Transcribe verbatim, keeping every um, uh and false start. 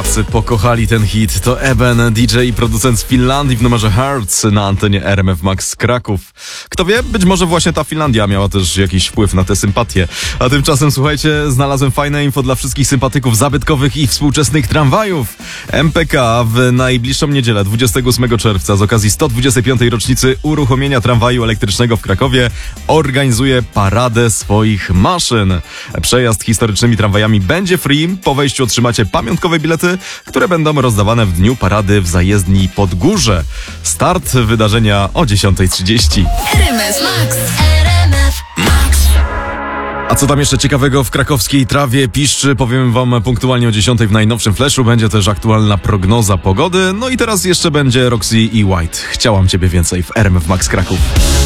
Polacy pokochali ten hit. To Eben, D J i producent z Finlandii w numerze Hearts na antenie R M F Max Kraków. Kto wie, być może właśnie ta Finlandia miała też jakiś wpływ na te sympatie. A tymczasem, słuchajcie, znalazłem fajne info dla wszystkich sympatyków zabytkowych i współczesnych tramwajów. M P K w najbliższą niedzielę, dwudziestego ósmego czerwca, z okazji sto dwudziestej piątej rocznicy uruchomienia tramwaju elektrycznego w Krakowie, organizuje paradę swoich maszyn. Przejazd historycznymi tramwajami będzie free. Po wejściu otrzymacie pamiątkowe bilety, które będą rozdawane w dniu parady w zajezdni Podgórze. Start wydarzenia o dziesiąta trzydzieści. R M F Max. R M F Max. A co tam jeszcze ciekawego w krakowskiej trawie piszczy, powiem wam punktualnie o dziesiątej w najnowszym flashu. Będzie też aktualna prognoza pogody. No i teraz jeszcze będzie Roxy i White. Chciałam ciebie więcej w R M F Max Kraków.